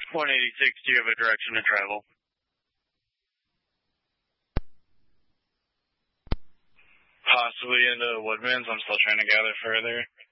186, do you have a direction to travel? Possibly into Woodman's. I'm still trying to gather further.